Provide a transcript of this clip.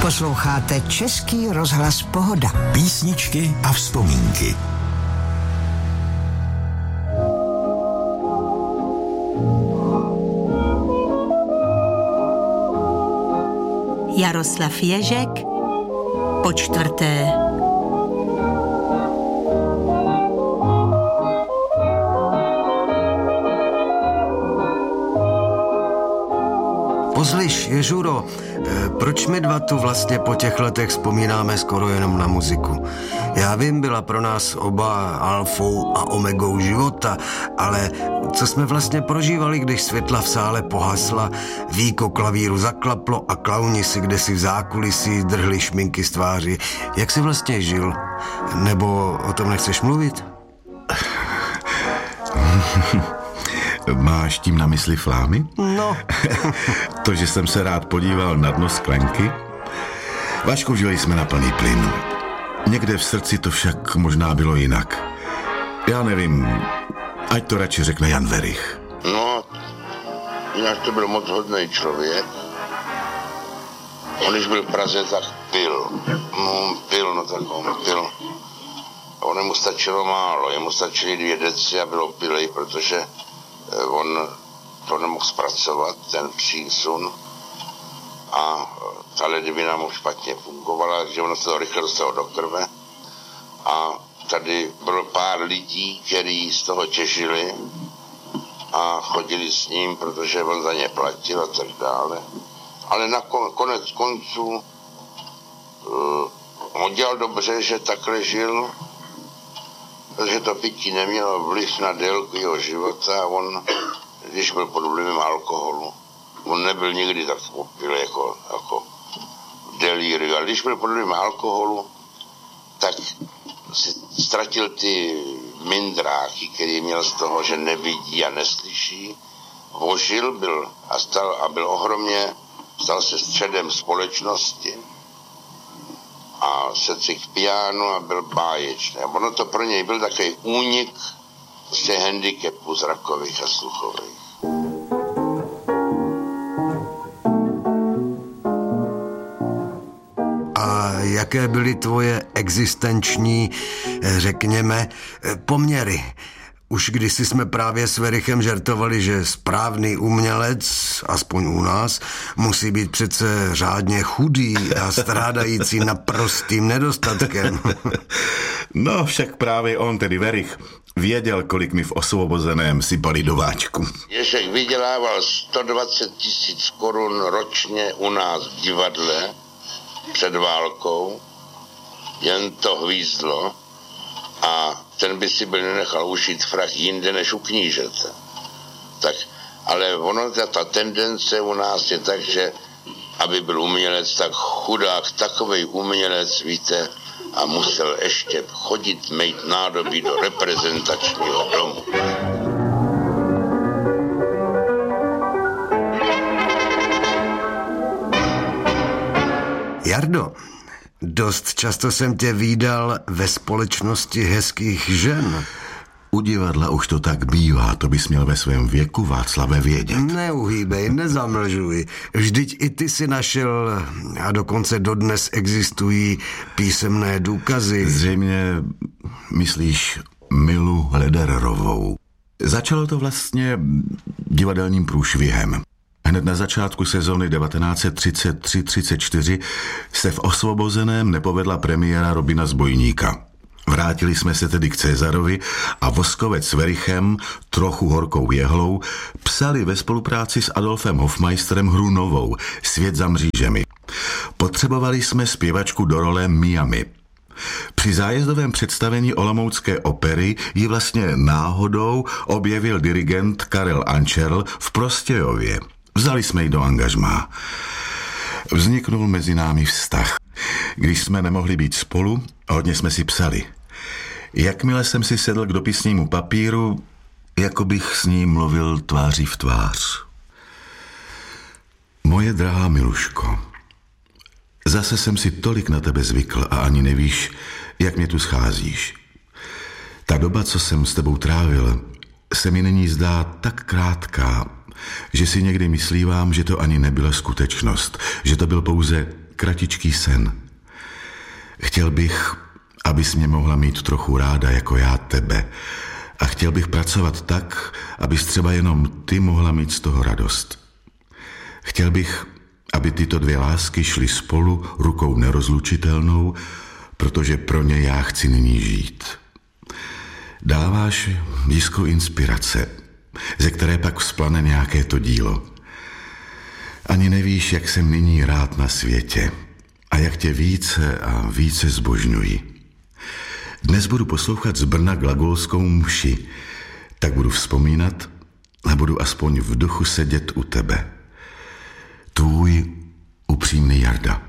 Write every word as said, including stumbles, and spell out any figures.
Posloucháte Český rozhlas Pohoda. Písničky a vzpomínky. Jaroslav Ježek, po čtvrté. Pozliš, Ježuro, proč my dva tu vlastně po těch letech vzpomínáme skoro jenom na muziku? Já vím, byla pro nás oba alfou a omegou života, ale co jsme vlastně prožívali, když světla v sále pohasla, víko klavíru zaklaplo a klauni si kdesi v zákulisí drhli šminky z tváři. Jak jsi vlastně žil? Nebo o tom nechceš mluvit? Máš tím na mysli flámy? No. To, že jsem se rád podíval na dno sklenky? Vašku, žili jsme na plný plyn. Někde v srdci to však možná bylo jinak. Já nevím, ať to radši řekne Jan Werich. No, jinak to byl moc hodný člověk. On, když byl v Praze, tak pil. No, pil, no tak on pil. A on mu stačilo málo, jemu stačily dvě deci a bylo pilej, protože on to nemohl zpracovat, ten přísun, a ta ledvina mu špatně fungovala, takže ono se to rychle dostalo do krve. A tady bylo pár lidí, kteří z toho těžili a chodili s ním, protože on za ně platil a tak dále. Ale na konec konců uh, on dělal dobře, že takhle žil, protože to pití nemělo vliv na délku jeho života. On, když byl pod vlivem alkoholu, on nebyl nikdy tak opilý jako, jako v delíriu, ale když byl pod vlivem alkoholu, tak si ztratil ty mindráky, který měl z toho, že nevidí a neslyší. Vožil byl a, stal, a byl ohromně, stal se středem společnosti a sedl k pianu a byl báječný. A ono to pro něj byl takový únik z těch handicapů zrakových a sluchových. A jaké byly tvoje existenční, řekněme, poměry? Už kdysi jsme právě s Werichem žertovali, že správný umělec, aspoň u nás, musí být přece řádně chudý a strádající naprostým nedostatkem. No, však právě on, tedy Werich, věděl, kolik mi v Osvobozeném sypali do váčku. Ježek vydělával sto dvacet tisíc korun ročně u nás v divadle před válkou, jen to hvízdlo, a ten by si byl nenechal ušít frak jinde než u knížete. Tak, ale ono, ta, ta tendence u nás je tak, že aby byl umělec, tak chudák, takovej umělec, víte, a musel ještě chodit mít nádobí do reprezentačního domu. Jardo, dost často jsem tě vídal ve společnosti hezkých žen. U divadla už to tak bývá, to bys měl ve svém věku, Václave, vědět. Neuhýbej, nezamlžuj. Vždyť i ty si našel, a dokonce dodnes existují písemné důkazy. Zřejmě myslíš Milu Ledererovou. Začalo to vlastně divadelním průšvihem. Hned na začátku sezóny devatenáct set třicet tři třicet čtyři se v Osvobozeném nepovedla premiéra Robina Zbojníka. Vrátili jsme se tedy k Cezarovi a Voskovec s Werichem, trochu horkou jehlou, psali ve spolupráci s Adolfem Hofmeisterem hru novou, Svět za mřížemi. Potřebovali jsme zpěvačku do role Miami. Při zájezdovém představení olomoucké opery ji vlastně náhodou objevil dirigent Karel Ančerl v Prostějově. Vzali jsme ji do angažmá. Vzniknul mezi námi vztah. Když jsme nemohli být spolu, hodně jsme si psali. Jakmile jsem si sedl k dopisnímu papíru, jako bych s ní mluvil tváří v tvář. Moje drahá Miluško, zase jsem si tolik na tebe zvykl a ani nevíš, jak mě tu scházíš. Ta doba, co jsem s tebou trávil, se mi nyní zdá tak krátká, že si někdy myslívám, že to ani nebyla skutečnost, že to byl pouze kratičký sen. Chtěl bych, abys mě mohla mít trochu ráda jako já tebe. A chtěl bych pracovat tak, abys třeba jenom ty mohla mít z toho radost. Chtěl bych, aby tyto dvě lásky šly spolu rukou nerozlučitelnou, protože pro ně já chci nyní žít. Dáváš jiskru inspirace, ze které pak vzplane nějaké to dílo. Ani nevíš, jak jsem nyní rád na světě a jak tě více a více zbožňuji. Dnes budu poslouchat z Brna glagolskou mši, tak budu vzpomínat a budu aspoň v duchu sedět u tebe. Tvůj upřímný Jarda.